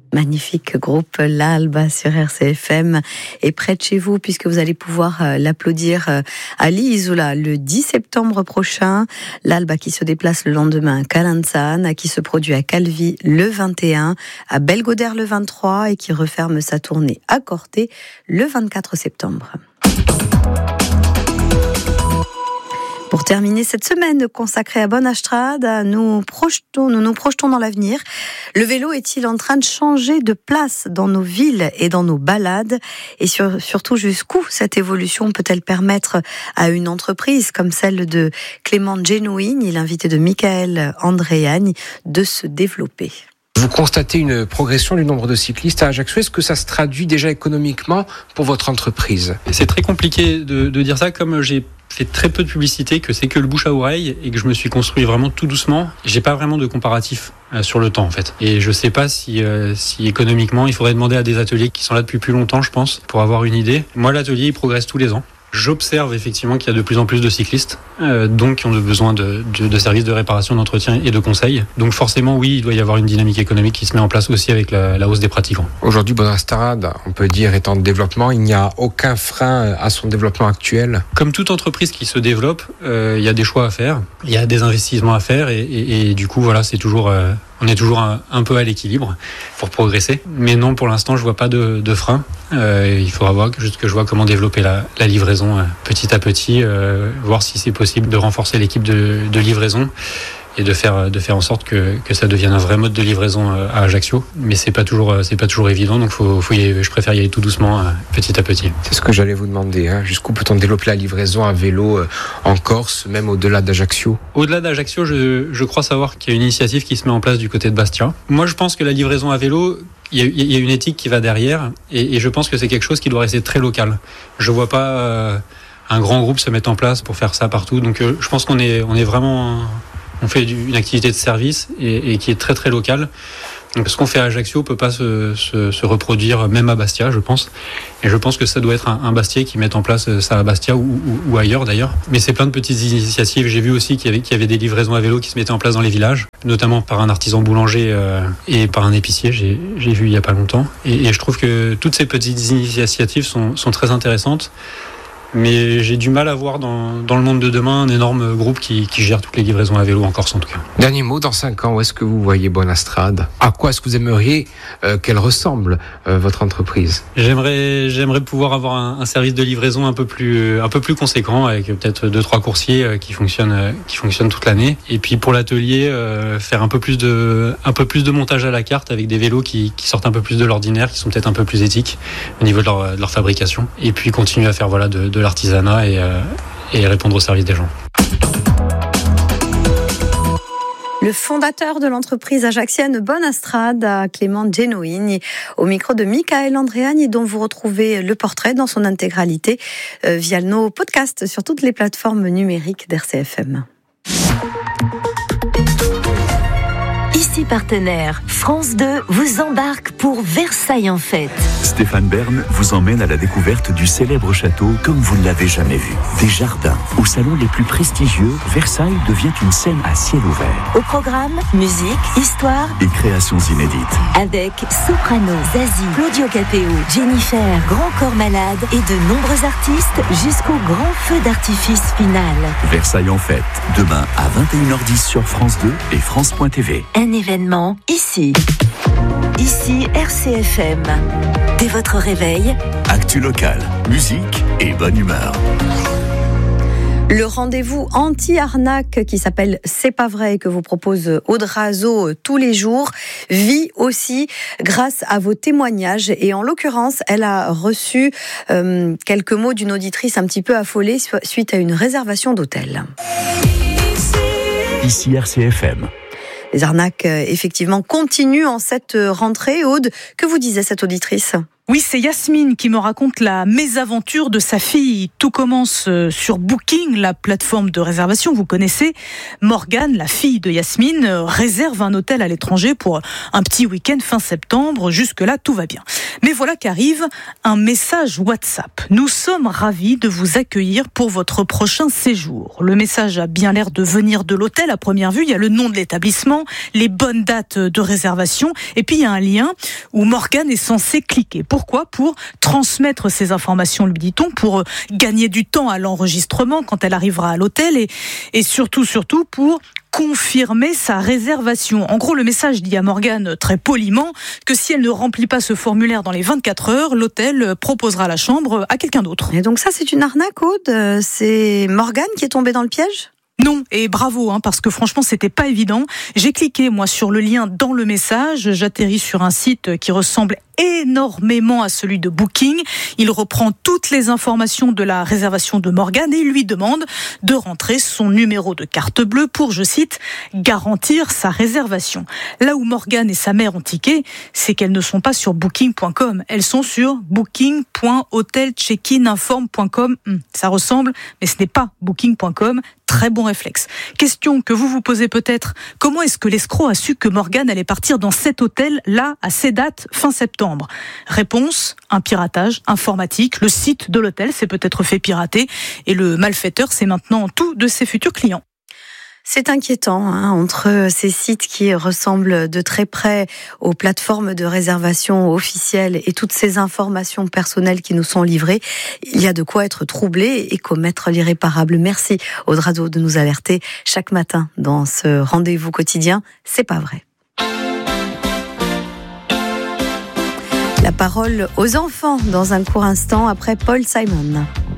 Magnifique groupe L'Alba sur RCFM et près de chez vous puisque vous allez pouvoir l'applaudir à l'Isola le 10 septembre prochain. L'Alba qui se déplace le lendemain à Calanzane, qui se produit à Calvi le 21, à Belgodère le 23 et qui referme sa tournée à Corté le 24 septembre. Pour terminer cette semaine consacrée à Bonastrade, nous nous projetons dans l'avenir. Le vélo est-il en train de changer de place dans nos villes et dans nos balades? Et surtout, jusqu'où cette évolution peut-elle permettre à une entreprise comme celle de Clément Genouigny, l'invité de Michael Andréani, de se développer? Vous constatez une progression du nombre de cyclistes à Ajaccio. Est-ce que ça se traduit déjà économiquement pour votre entreprise? C'est très compliqué de dire ça, comme j'ai fait très peu de publicité, que c'est que le bouche à oreille et que je me suis construit vraiment tout doucement. J'ai pas vraiment de comparatif sur le temps en fait. Et je sais pas si économiquement, il faudrait demander à des ateliers qui sont là depuis plus longtemps, je pense, pour avoir une idée. Moi, l'atelier, il progresse tous les ans. J'observe effectivement qu'il y a de plus en plus de cyclistes, donc qui ont besoin de services de réparation, d'entretien et de conseils. Donc forcément, oui, il doit y avoir une dynamique économique qui se met en place aussi avec la hausse des pratiquants. Aujourd'hui, Bonastrade, on peut dire, est en développement. Il n'y a aucun frein à son développement actuel. Comme toute entreprise qui se développe, il y a des choix à faire, il y a des investissements à faire et du coup, voilà, c'est toujours... On est toujours un peu à l'équilibre pour progresser. Mais non, pour l'instant, je vois pas de frein. Il faudra voir que je vois comment développer la livraison petit à petit, voir si c'est possible de renforcer l'équipe de livraison et de faire en sorte que ça devienne un vrai mode de livraison à Ajaccio. Mais c'est pas toujours évident, donc je préfère y aller tout doucement, petit à petit. C'est ce que j'allais vous demander. Jusqu'où peut-on développer la livraison à vélo en Corse, même au-delà d'Ajaccio? Au-delà d'Ajaccio, je crois savoir qu'il y a une initiative qui se met en place du côté de Bastia. Moi, je pense que la livraison à vélo, il y a une éthique qui va derrière, et je pense que c'est quelque chose qui doit rester très local. Je vois pas un grand groupe se mettre en place pour faire ça partout. Donc, je pense qu'on est vraiment... On fait une activité de service et qui est très très locale. Donc, ce qu'on fait à Ajaccio peut pas se reproduire même à Bastia, je pense. Et je pense que ça doit être un Bastiais qui mette en place ça à Bastia ou ailleurs d'ailleurs. Mais c'est plein de petites initiatives. J'ai vu aussi qu'il y avait des livraisons à vélo qui se mettaient en place dans les villages, notamment par un artisan boulanger et par un épicier. J'ai vu il y a pas longtemps. Et je trouve que toutes ces petites initiatives sont très intéressantes. Mais j'ai du mal à voir dans le monde de demain un énorme groupe qui gère toutes les livraisons à vélo en Corse en tout cas. Dernier mot, dans 5 ans, où est-ce que vous voyez Bonastrade? À quoi est-ce que vous aimeriez qu'elle ressemble, votre entreprise? J'aimerais pouvoir avoir un service de livraison un peu plus conséquent, avec peut-être 2-3 coursiers qui fonctionnent toute l'année. Et puis pour l'atelier, faire un peu plus de montage à la carte avec des vélos qui sortent un peu plus de l'ordinaire, qui sont peut-être un peu plus éthiques au niveau de leur fabrication. Et puis continuer à faire de l'artisanat et répondre au service des gens. Le fondateur de l'entreprise ajaxienne Bonastrade, Clément Genouigny, au micro de Michael Andréani, dont vous retrouvez le portrait dans son intégralité via nos podcasts sur toutes les plateformes numériques d'RCFM. Ici partenaire, France 2 vous embarque pour Versailles en fête. Stéphane Bern vous emmène à la découverte du célèbre château comme vous ne l'avez jamais vu. Des jardins, aux salons les plus prestigieux, Versailles devient une scène à ciel ouvert. Au programme, musique, histoire et créations inédites. Avec Soprano, Zazie, Claudio Capéo, Jennifer, Grand Corps Malade et de nombreux artistes jusqu'au grand feu d'artifice final. Versailles en fête, demain à 21h10 sur France 2 et France.tv. Un événement ici. Ici RCFM. Dès votre réveil, actu local, musique et bonne humeur. Le rendez-vous anti-arnaque qui s'appelle C'est pas vrai, que vous propose Aude Razo tous les jours, vit aussi grâce à vos témoignages. Et en l'occurrence, elle a reçu quelques mots d'une auditrice un petit peu affolée suite à une réservation d'hôtel. Ici RCFM. Les arnaques, effectivement, continuent en cette rentrée. Aude, que vous disait cette auditrice ? Oui, c'est Yasmine qui me raconte la mésaventure de sa fille. Tout commence sur Booking, la plateforme de réservation, vous connaissez. Morgane, la fille de Yasmine, réserve un hôtel à l'étranger pour un petit week-end fin septembre. Jusque-là, tout va bien. Mais voilà qu'arrive un message WhatsApp. Nous sommes ravis de vous accueillir pour votre prochain séjour. Le message a bien l'air de venir de l'hôtel à première vue. Il y a le nom de l'établissement, les bonnes dates de réservation, et puis il y a un lien où Morgane est censée cliquer. Pourquoi ? Pour transmettre ces informations, lui dit-on, pour gagner du temps à l'enregistrement quand elle arrivera à l'hôtel et surtout pour confirmer sa réservation. En gros, le message dit à Morgane très poliment que si elle ne remplit pas ce formulaire dans les 24 heures, l'hôtel proposera la chambre à quelqu'un d'autre. Et donc ça, c'est une arnaque, Aude ? C'est Morgane qui est tombée dans le piège ? Non, et bravo, parce que franchement, c'était pas évident. J'ai cliqué, moi, sur le lien dans le message. J'atterris sur un site qui ressemble énormément à celui de Booking. Il reprend toutes les informations de la réservation de Morgane et lui demande de rentrer son numéro de carte bleue pour, je cite, garantir sa réservation. Là où Morgane et sa mère ont tiqué, c'est qu'elles ne sont pas sur booking.com. Elles sont sur booking.hotelcheckininform.com. Ça ressemble, mais ce n'est pas booking.com. Très bon réflexe. Question que vous vous posez peut-être, comment est-ce que l'escroc a su que Morgane allait partir dans cet hôtel-là à ces dates fin septembre ? Réponse, un piratage informatique. Le site de l'hôtel s'est peut-être fait pirater et le malfaiteur sait maintenant tout de ses futurs clients. C'est inquiétant, entre ces sites qui ressemblent de très près aux plateformes de réservation officielles et toutes ces informations personnelles qui nous sont livrées. Il y a de quoi être troublé et commettre l'irréparable. Merci Aude Rado de nous alerter chaque matin dans ce rendez-vous quotidien. C'est pas vrai. La parole aux enfants dans un court instant après Paul Simon.